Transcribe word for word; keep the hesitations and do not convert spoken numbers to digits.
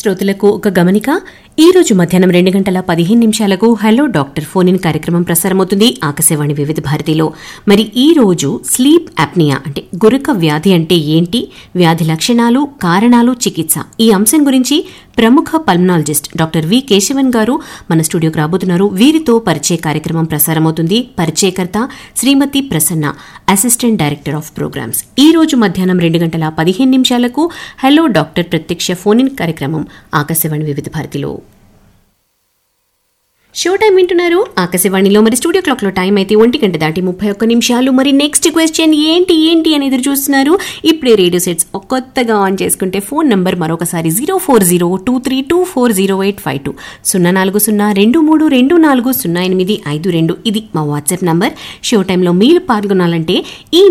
శ్రోతలకు ఒక గమనిక. ఈ రోజు మధ్యాహ్నం రెండు గంటల పదిహేను నిమిషాలకు హలో డాక్టర్ ఫోన్ ఇన్ కార్యక్రమం ప్రసారమవుతుంది ఆకాశవాణి వివిధ భారతిలో. మరి ఈ రోజు స్లీప్ అప్నియా అంటే గురక వ్యాధి అంటే ఏంటి, వ్యాధి లక్షణాలు, కారణాలు, చికిత్స ఈ అంశం గురించి ప్రముఖ పల్మనాలజిస్ట్ డాక్టర్ వి కేశవన్ గారు మన స్టూడియోకి రాబోతున్నారు. వీరితో పరిచయ కార్యక్రమం ప్రసారమవుతుంది. పరిచయకర్త శ్రీమతి Prasanna, assistant director of programmes. ఈ రోజు మధ్యాహ్నం రెండు గంటల పదిహేను నిమిషాలకు హలో డాక్టర్ ప్రత్యక్ష ఫోన్ ఇన్ కార్యక్రమం ఆకాశవాణి వివిధ భారతిలో. షో టైం వింటున్నారు ఆకాశవాణిలో. మరి స్టూడియో క్లాక్ లో టైం అయితే ఒంటి గంట దాటి ముప్పై ఒక్క నిమిషాలు. మరి నెక్స్ట్ క్వశ్చన్ ఏంటి ఏంటి అని ఎదురు చూస్తున్నారు. ఇప్పుడే రేడియో సెట్స్ కొత్తగా ఆన్ చేసుకుంటే ఫోన్ నంబర్ మరొకసారి zero four zero two three two four zero eight five two సున్నా నాలుగు సున్నా రెండు మూడు రెండు నాలుగు సున్నా ఎనిమిది ఐదు రెండు ఇది మా వాట్సాప్ నంబర్. షో టైంలో మీరు పాల్గొనాలంటే ఈ